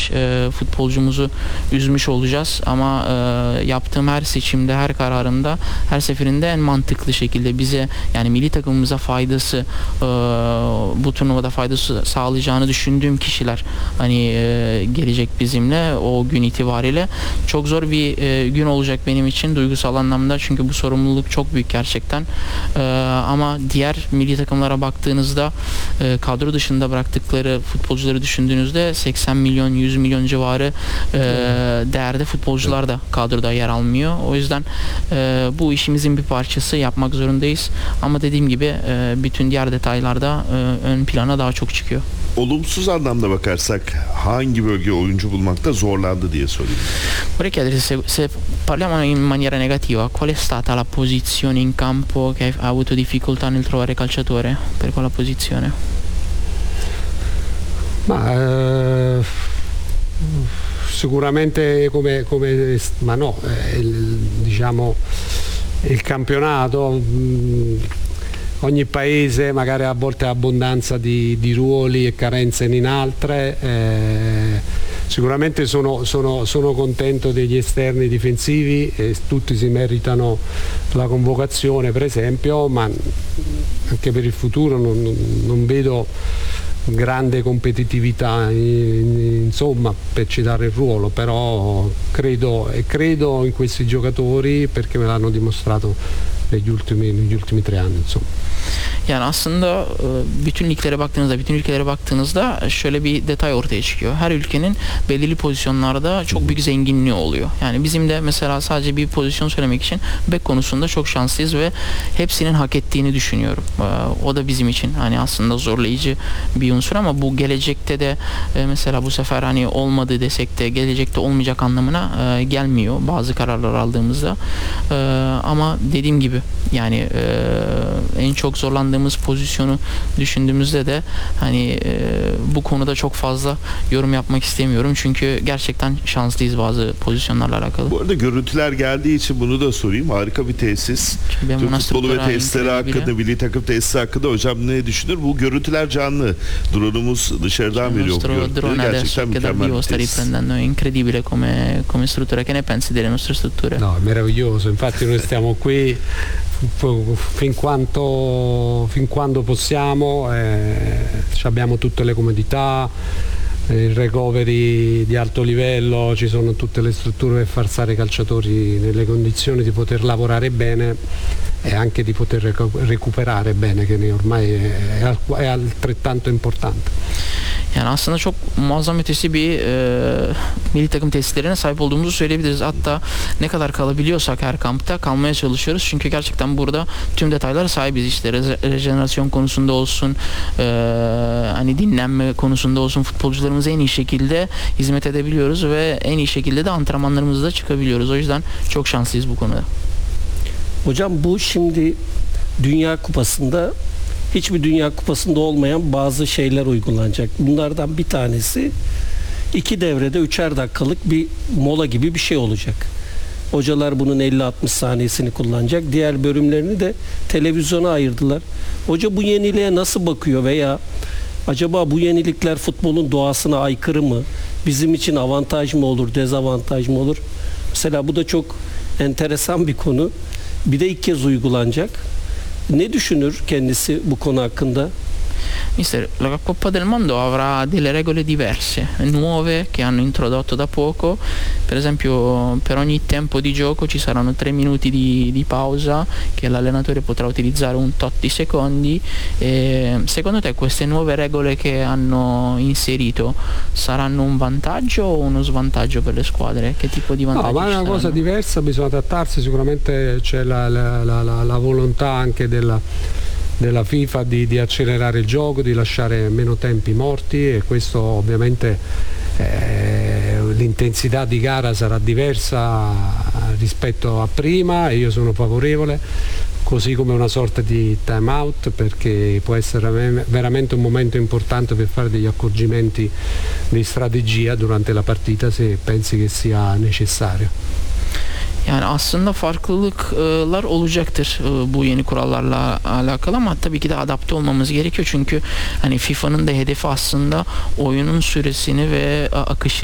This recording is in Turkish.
birkaç futbolcumuzu üzmüş olacağız ama yaptığım her seçimde, her kararımda, her seferinde en mantıklı şekilde bize, yani milli takımımıza faydası, bu turnuvada faydası sağlayacağını düşündüğüm kişiler hani gelecek bizimle o gün itibariyle. Çok zor bir gün olacak benim için duygusal anlamda, çünkü bu sorumluluk çok büyük gerçekten. Ama diğer milli takımlara baktığınızda kadro dışında bıraktıkları futbolcuları düşündüğünüzde 80 milyon 100 milyon civarı değerde futbolcular da kadroda yer almıyor. O yüzden bu işimizin bir parçası, yapmak zorundayız. Ama dediğim gibi bütün diğer detaylarda ön plana daha çok çıkıyor. Olumsuz anlamda bakarsak hangi bölge oyuncu bulmakta zorlandı diye sorayım. Vorrei chiedere se parliamo in maniera negativa, qual è stata la posizione in campo che ha avuto difficoltà nel trovare calciatore per quella posizione? Sicuramente diciamo il campionato, ogni paese magari a volte ha abbondanza di ruoli e carenze in altre. Sicuramente sono contento degli esterni difensivi e tutti si meritano la convocazione per esempio, ma anche per il futuro non vedo grande competitività insomma per citare il ruolo, però credo in questi giocatori perché me l'hanno dimostrato negli ultimi 3 anni insomma. Yani aslında bütün ülkelere baktığınızda şöyle bir detay ortaya çıkıyor. Her ülkenin belirli pozisyonlarda çok büyük zenginliği oluyor. Yani bizim de mesela sadece bir pozisyon söylemek için bek konusunda çok şanslıyız ve hepsinin hak ettiğini düşünüyorum. O da bizim için hani aslında zorlayıcı bir unsur ama bu gelecekte de mesela bu sefer hani olmadı desek de gelecekte olmayacak anlamına gelmiyor bazı kararlar aldığımızda. Ama dediğim gibi yani en çok zorlandığımız pozisyonu düşündüğümüzde de hani bu konuda çok fazla yorum yapmak istemiyorum çünkü gerçekten şanslıyız bazı pozisyonlarla alakalı. Bu arada görüntüler geldiği için bunu da sorayım. Harika bir tesis. Türk futbolu ve tesisleri hakkında, milli takım tesisi hakkında hocam ne düşünür? Bu görüntüler canlı. Drone'umuz dışarıdan veriyor bu görüntüleri. Gerçekten mükemmel bir tesis. È incredibile come struttura. Che ne pensi delle nostre strutture? No, è meraviglioso. Infatti noi stiamo qui fin quando possiamo, abbiamo tutte le comodità, il recovery di alto livello, ci sono tutte le strutture per far stare i calciatori nelle condizioni di poter lavorare bene e anche di poter recuperare bene, che ormai è altrettanto importante. Yani aslında çok muazzam ötesi bir milli takım tesislerine sahip olduğumuzu söyleyebiliriz. Hatta ne kadar kalabiliyorsak her kampta kalmaya çalışıyoruz. Çünkü gerçekten burada tüm detaylara sahibiz. İşte rejenerasyon konusunda olsun, hani dinlenme konusunda olsun futbolcularımıza en iyi şekilde hizmet edebiliyoruz ve en iyi şekilde de antrenmanlarımızda çıkabiliyoruz. O yüzden çok şanslıyız bu konuda. Hocam bu şimdi Dünya Kupası'nda hiçbir Dünya Kupası'nda olmayan bazı şeyler uygulanacak. Bunlardan bir tanesi 2 devrede 3'er dakikalık bir mola gibi bir şey olacak. Hocalar bunun 50-60 saniyesini kullanacak. Diğer bölümlerini de televizyona ayırdılar. Hoca bu yeniliğe nasıl bakıyor veya acaba bu yenilikler futbolun doğasına aykırı mı? Bizim için avantaj mı olur, dezavantaj mı olur? Mesela bu da çok enteresan bir konu. Bir de ilk kez uygulanacak. Ne düşünür kendisi bu konu hakkında? Mister, la Coppa del Mondo avrà delle regole diverse, nuove, che hanno introdotto da poco. Per esempio, per ogni tempo di gioco ci saranno 3 minuti di pausa che l'allenatore potrà utilizzare un tot di secondi. Secondo te queste nuove regole che hanno inserito saranno un vantaggio o uno svantaggio per le squadre? Che tipo di vantaggi? No, ma è una cosa diversa, bisogna adattarsi, sicuramente c'è la volontà anche della FIFA di accelerare il gioco, di lasciare meno tempi morti e questo ovviamente l'intensità di gara sarà diversa rispetto a prima e io sono favorevole, così come una sorta di time out perché può essere veramente un momento importante per fare degli accorgimenti di strategia durante la partita se pensi che sia necessario. Yani aslında farklılıklar olacaktır bu yeni kurallarla alakalı ama tabii ki de adapte olmamız gerekiyor çünkü hani FIFA'nın da hedefi aslında oyunun süresini ve akışını